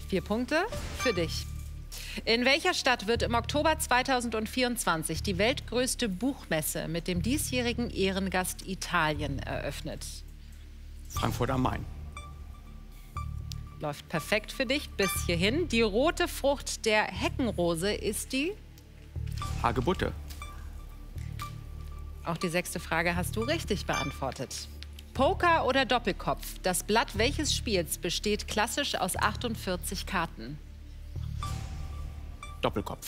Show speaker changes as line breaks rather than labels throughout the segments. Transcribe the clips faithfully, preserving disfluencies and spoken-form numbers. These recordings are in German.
Vier Punkte für dich. In welcher Stadt wird im Oktober zweitausendvierundzwanzig die weltgrößte Buchmesse mit dem diesjährigen Ehrengast Italien eröffnet?
Frankfurt am Main.
Läuft perfekt für dich bis hierhin. Die rote Frucht der Heckenrose ist die?
Hagebutte.
Auch die sechste Frage hast du richtig beantwortet. Poker oder Doppelkopf? Das Blatt welches Spiels besteht klassisch aus achtundvierzig Karten?
Doppelkopf.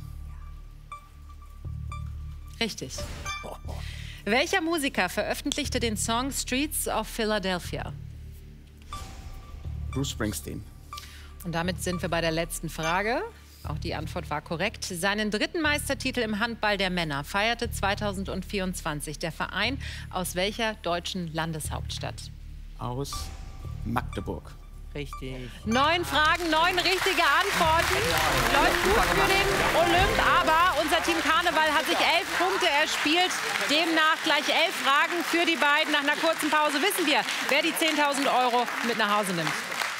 Richtig. Welcher Musiker veröffentlichte den Song Streets of Philadelphia?
Bruce Springsteen.
Und damit sind wir bei der letzten Frage. Auch die Antwort war korrekt. Seinen dritten Meistertitel im Handball der Männer feierte zweitausendvierundzwanzig der Verein aus welcher deutschen Landeshauptstadt?
Aus Magdeburg.
Richtig.
Neun Fragen, neun richtige Antworten. Läuft gut für den Olymp, aber unser Team Karneval hat sich elf Punkte erspielt. Demnach gleich elf Fragen für die beiden. Nach einer kurzen Pause wissen wir, wer die zehntausend Euro mit nach Hause nimmt.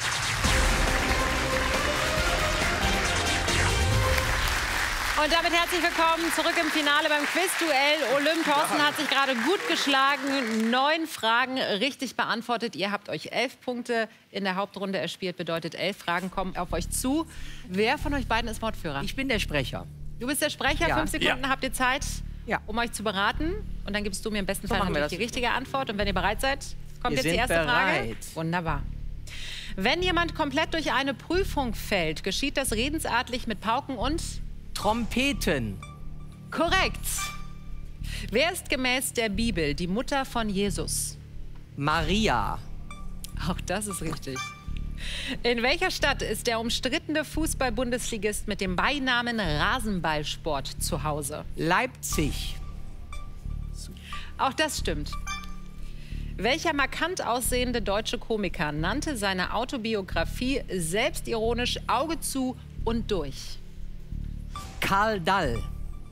Und damit herzlich willkommen zurück im Finale beim Quizduell. Olymp Thorsten hat sich gerade gut geschlagen. Neun Fragen richtig beantwortet. Ihr habt euch elf Punkte in der Hauptrunde erspielt. Bedeutet, elf Fragen kommen auf euch zu. Wer von euch beiden ist Wortführer?
Ich bin der Sprecher.
Du bist der Sprecher.
Ja.
Fünf Sekunden
Ja.
habt ihr Zeit,
Ja.
um euch zu beraten. Und dann gibst du mir im besten
So
Fall
machen wir
natürlich die
das.
richtige Antwort. Und wenn ihr bereit seid, kommt
Wir
jetzt die
sind
erste Frage.
bereit.
Wunderbar. Wenn jemand komplett durch eine Prüfung fällt, geschieht das redensartlich mit Pauken und...
Trompeten.
Korrekt. Wer ist gemäß der Bibel die Mutter von Jesus?
Maria.
Auch das ist richtig. In welcher Stadt ist der umstrittene Fußball-Bundesligist mit dem Beinamen Rasenballsport zu Hause?
Leipzig.
Auch das stimmt. Welcher markant aussehende deutsche Komiker nannte seine Autobiografie selbstironisch Auge zu und durch?
Karl Dall.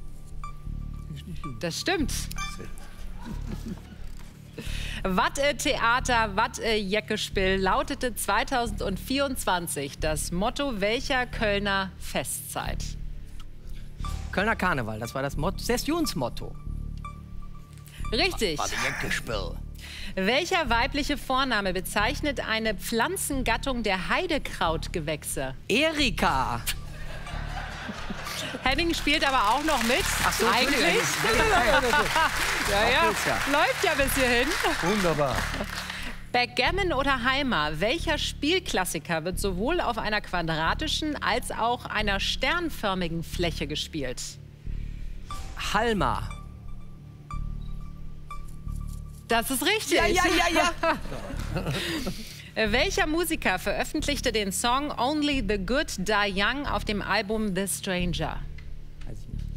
Das stimmt. Wat e Theater, wat e Jeckespiel lautete zweitausendvierundzwanzig das Motto welcher Kölner Festzeit?
Kölner Karneval, das war das Motto, Sessionsmotto.
Richtig.
Jeckespiel.
Welcher weibliche Vorname bezeichnet eine Pflanzengattung der Heidekrautgewächse?
Erika.
Henning spielt aber auch noch mit.
Ach so,
eigentlich. Ja, ja.
geht's ja.
Läuft ja bis hierhin.
Wunderbar.
Backgammon oder Heimer, welcher Spielklassiker wird sowohl auf einer quadratischen als auch einer sternförmigen Fläche gespielt?
Halma.
Das ist richtig.
Ja, ja, ja,
ja. Welcher Musiker veröffentlichte den Song Only the Good Die Young auf dem Album The Stranger?
Weiß ich nicht.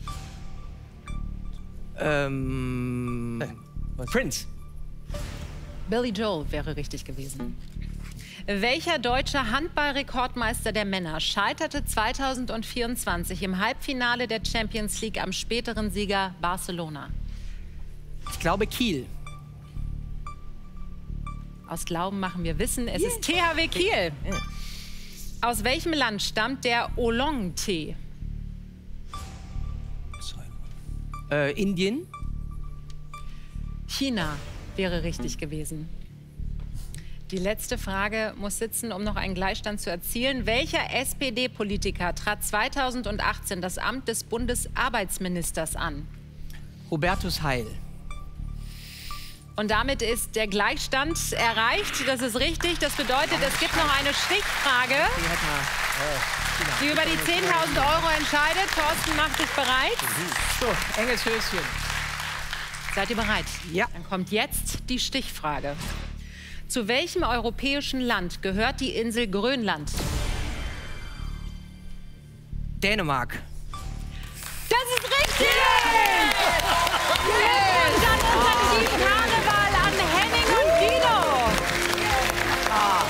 Ähm, Prince.
Billy Joel wäre richtig gewesen. Welcher deutsche Handballrekordmeister der Männer scheiterte zweitausendvierundzwanzig im Halbfinale der Champions League am späteren Sieger Barcelona?
Ich glaube Kiel.
Aus Glauben machen wir Wissen, es ist T H W Kiel. Aus welchem Land stammt der Oolong-Tee?
Äh, Indien.
China wäre richtig gewesen. Die letzte Frage muss sitzen, um noch einen Gleichstand zu erzielen. Welcher S P D-Politiker trat zweitausendachtzehn das Amt des Bundesarbeitsministers an?
Hubertus Heil.
Und damit ist der Gleichstand erreicht. Das ist richtig. Das bedeutet, es gibt noch eine Stichfrage, die über die zehntausend Euro entscheidet. Thorsten macht sich bereit.
So, enges Höschen.
Seid ihr bereit?
Ja.
Dann kommt jetzt die Stichfrage. Zu welchem europäischen Land gehört die Insel Grönland?
Dänemark.
Das ist richtig! Glückwunsch an unser Team Karneval, an Henning und Guido!
Ah,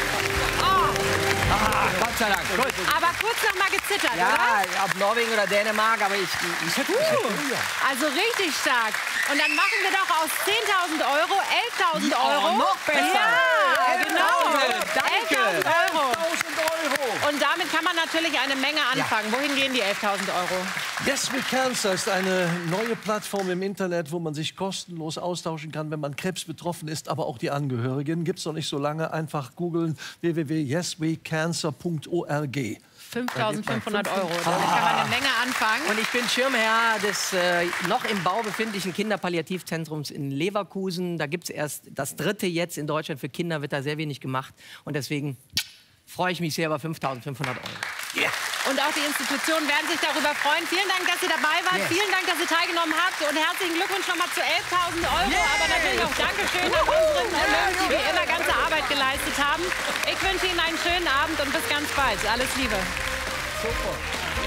Gott sei Dank. Gut.
Aber kurz noch mal gezittert,
Ja,
oder?
ob Norwegen oder Dänemark, aber ich... ich, ich,
Also richtig stark. Und dann machen wir doch aus zehntausend Euro elftausend Euro.
noch besser.
Ja, genau.
Danke.
elftausend Euro.
tausend Euro.
Und man natürlich eine Menge anfangen. Ja. Wohin gehen die elftausend Euro?
Yes We Cancer ist eine neue Plattform im Internet, wo man sich kostenlos austauschen kann, wenn man Krebs betroffen ist, aber auch die Angehörigen. Gibt es noch nicht so lange. Einfach googeln w w w punkt yes we cancer punkt org.
fünftausendfünfhundert Euro. Damit kann man eine Menge anfangen.
Und ich bin Schirmherr des äh, noch im Bau befindlichen Kinderpalliativzentrums in Leverkusen. Da gibt es erst das dritte jetzt in Deutschland. Für Kinder wird da sehr wenig gemacht. Und deswegen freue ich mich sehr über fünftausendfünfhundert Euro.
Yeah. Und auch die Institutionen werden sich darüber freuen. Vielen Dank, dass Sie dabei waren. Yes. Vielen Dank, dass Sie teilgenommen habt. Und herzlichen Glückwunsch nochmal zu elftausend Euro. Yeah. Aber natürlich auch Dankeschön an unseren Olymp, die wie immer ganze Arbeit geleistet haben. Ich wünsche Ihnen einen schönen Abend und bis ganz bald. Alles Liebe. Super.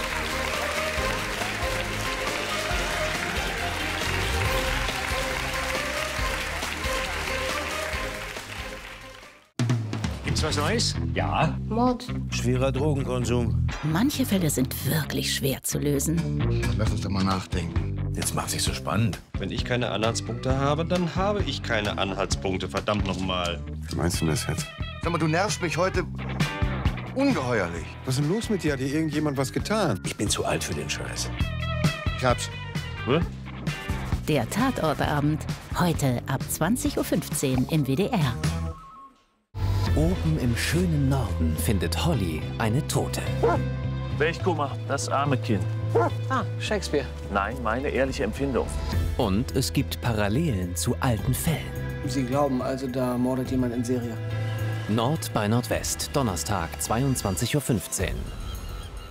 Gibt's was Neues?
Ja.
Mord.
Schwerer Drogenkonsum.
Manche Fälle sind wirklich schwer zu lösen.
Lass uns doch mal nachdenken. Jetzt macht sich so spannend.
Wenn ich keine Anhaltspunkte habe, dann habe ich keine Anhaltspunkte. Verdammt nochmal.
Was meinst du das jetzt? Sag mal, du nervst mich heute ungeheuerlich. Was ist denn los mit dir? Hat dir irgendjemand was getan? Ich bin zu alt für den Scheiß. Ich hab's.
Hm?
Der Tatortabend. Heute ab zwanzig Uhr fünfzehn im W D R.
Oben im schönen Norden findet Holly eine Tote.
Welchkummer, das arme Kind.
Ah, Shakespeare.
Nein, meine ehrliche Empfindung.
Und es gibt Parallelen zu alten Fällen.
Sie glauben also, da mordet jemand in Serie?
Nord bei Nordwest, Donnerstag, zweiundzwanzig Uhr fünfzehn.